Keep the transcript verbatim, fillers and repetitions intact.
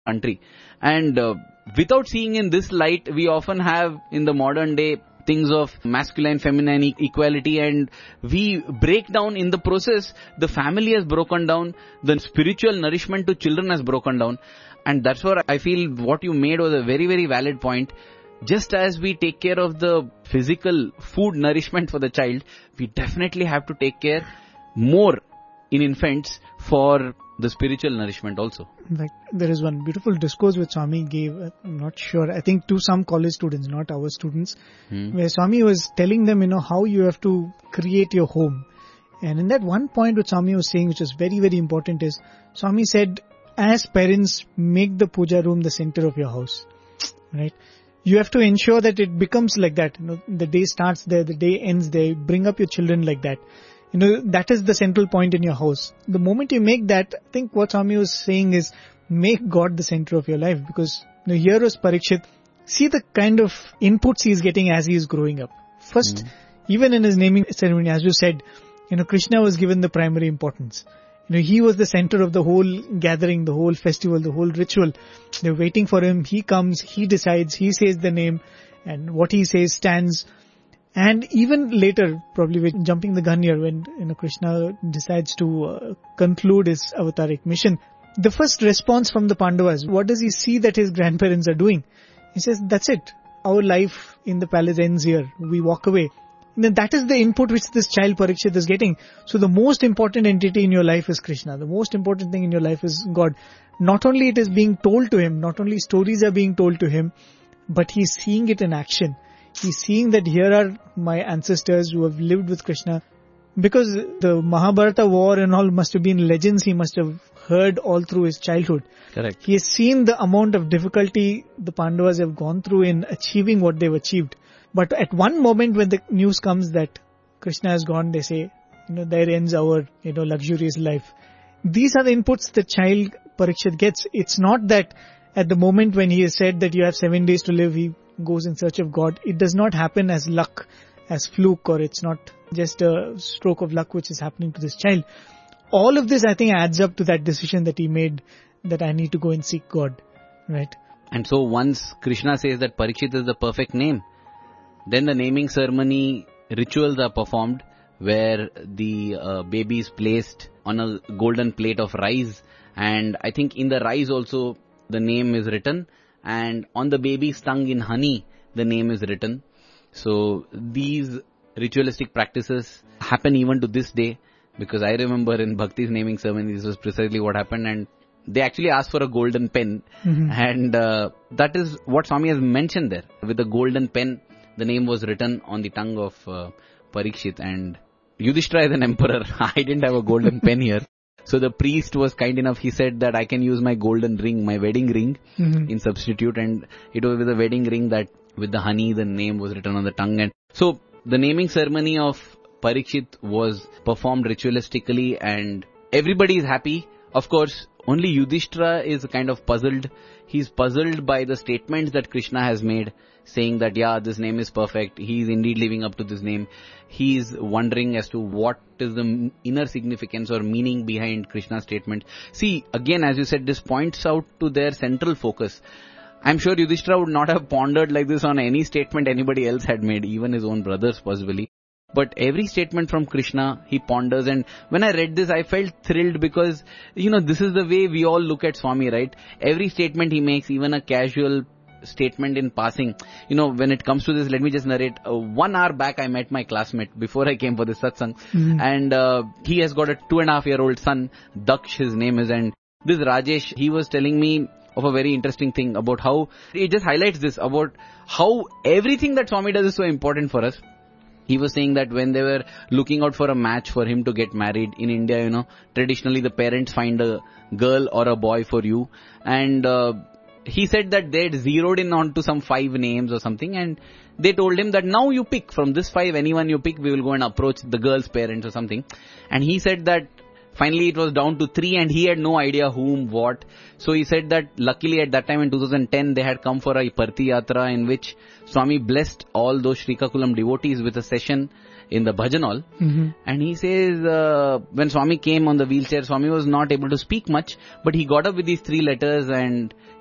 country. And uh, without seeing in this light, we often have in the modern day things of masculine, feminine e- equality, and we break down in the process. The family has broken down, the spiritual nourishment to children has broken down. And that's where I feel what you made was a very, very valid point. Just as we take care of the physical food nourishment for the child, we definitely have to take care more in infants for the spiritual nourishment also. Like, there is one beautiful discourse which Swami gave, I'm not sure, I think to some college students, not our students, hmm. where Swami was telling them, you know, how you have to create your home. And in that one point which Swami was saying, which is very, very important, is Swami said, as parents, make the puja room the center of your house, right? You have to ensure that it becomes like that. You know, the day starts there, the day ends there. Bring up your children like that. You know, that is the central point in your house. The moment you make that, I think what Swami was saying is, make God the center of your life. Because, you know, here was Parikshit. See the kind of inputs he is getting as he is growing up. First, mm-hmm. even in his naming ceremony, as you said, you know, Krishna was given the primary importance. You know, he was the center of the whole gathering, the whole festival, the whole ritual. They're waiting for him. He comes, he decides, he says the name, and what he says stands. And even later, probably we're jumping the gun here, when, you know, Krishna decides to uh, conclude his avataric mission, the first response from the Pandavas, what does he see that his grandparents are doing? He says, that's it. Our life in the palace ends here. We walk away. Then that is the input which this child Parikshit is getting. So the most important entity in your life is Krishna. The most important thing in your life is God. Not only it is being told to him, not only stories are being told to him, but he's seeing it in action. He's seeing that here are my ancestors who have lived with Krishna. Because the Mahabharata war and all must have been legends he must have heard all through his childhood. Correct. He has seen the amount of difficulty the Pandavas have gone through in achieving what they've achieved. But at one moment when the news comes that Krishna has gone, they say, you know, there ends our, you know, luxurious life. These are the inputs the child Parikshit gets. It's not that at the moment when he has said that you have seven days to live, he goes in search of God. It does not happen as luck, as fluke, or it's not just a stroke of luck which is happening to this child. All of this, I think, adds up to that decision that he made, that I need to go and seek God, right? And so once Krishna says that Parikshit is the perfect name, then the naming ceremony rituals are performed where the uh, baby is placed on a golden plate of rice, and I think in the rice also the name is written, and on the baby's tongue in honey the name is written. So these ritualistic practices happen even to this day, because I remember in Bhakti's naming ceremony this was precisely what happened, and they actually asked for a golden pen, mm-hmm. and uh, that is what Swami has mentioned there. With the golden pen, the name was written on the tongue of uh, Parikshit, and Yudhishthira is an emperor. I didn't have a golden pen here. So the priest was kind enough. He said that I can use my golden ring, my wedding ring, mm-hmm. in substitute, and it was with a wedding ring that with the honey the name was written on the tongue. And so the naming ceremony of Parikshit was performed ritualistically and everybody is happy. Of course, only Yudhishthira is kind of puzzled. He's puzzled by the statements that Krishna has made, saying that, yeah, this name is perfect. He is indeed living up to this name. He is wondering as to what is the inner significance or meaning behind Krishna's statement. See, again, as you said, this points out to their central focus. I'm sure Yudhishthira would not have pondered like this on any statement anybody else had made, even his own brothers possibly. But every statement from Krishna, he ponders, and when I read this, I felt thrilled because, you know, this is the way we all look at Swami, right? Every statement he makes, even a casual statement in passing, you know, when it comes to this, let me just narrate. Uh, one hour back, I met my classmate before I came for this satsang, mm-hmm. and uh, he has got a two and a half year old son, Daksh his name is, and this Rajesh, he was telling me of a very interesting thing about how, it just highlights this, about how everything that Swami does is so important for us. He was saying that when they were looking out for a match for him to get married in India, you know, traditionally the parents find a girl or a boy for you, and uh, he said that they'd zeroed in onto some five names or something, and they told him that now you pick from this five, anyone you pick, we will go and approach the girl's parents or something. And he said that finally it was down to three and he had no idea whom, what. So he said that luckily at that time in two thousand ten they had come for a Parthi Yatra in which Swami blessed all those Srikakulam devotees with a session in the bhajan hall. Mm-hmm. And he says, uh, when Swami came on the wheelchair, Swami was not able to speak much, but he got up with these three letters and